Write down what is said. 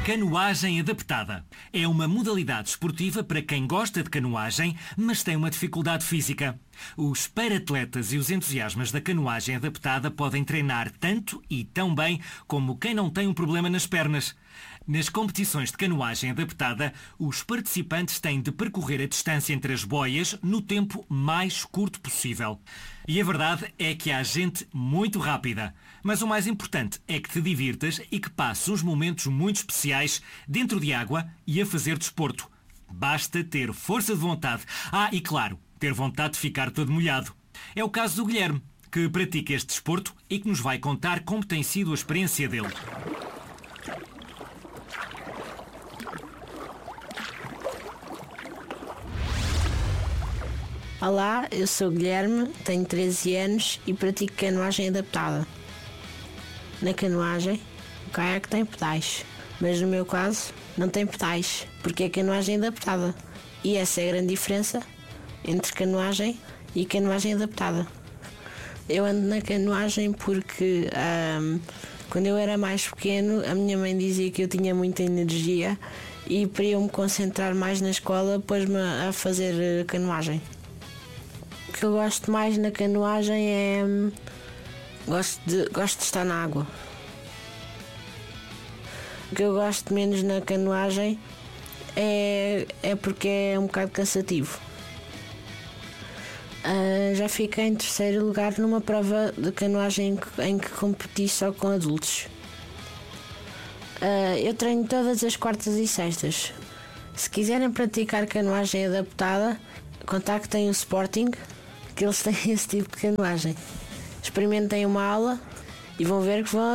Canoagem adaptada. É uma modalidade esportiva para quem gosta de canoagem, mas tem uma dificuldade física. Os para-atletas e os entusiastas da canoagem adaptada podem treinar tanto e tão bem como quem não tem um problema nas pernas. Nas competições de canoagem adaptada, os participantes têm de percorrer a distância entre as boias no tempo mais curto possível. E a verdade é que há gente muito rápida. Mas o mais importante é que te divirtas e que passes uns momentos muito especiais dentro de água e a fazer desporto. Basta ter força de vontade. E claro, ter vontade de ficar todo molhado. É o caso do Guilherme, que pratica este desporto e que nos vai contar como tem sido a experiência dele. Olá, eu sou o Guilherme, tenho 13 anos e pratico canoagem adaptada. Na canoagem, o caiaque tem pedais, mas no meu caso não tem pedais, porque é canoagem adaptada. E essa é a grande diferença entre canoagem e canoagem adaptada. Eu ando na canoagem porque quando eu era mais pequeno a minha mãe dizia que eu tinha muita energia e para eu me concentrar mais na escola pôs-me a fazer canoagem. O que eu gosto mais na canoagem é... Gosto de estar na água. O que eu gosto menos na canoagem é porque é um bocado cansativo. Já fiquei em terceiro lugar numa prova de canoagem em que competi só com adultos. Eu treino todas as quartas e sextas. Se quiserem praticar canoagem adaptada, contactem o Sporting, que eles têm esse tipo de canoagem. Experimentem uma aula e vão ver que vão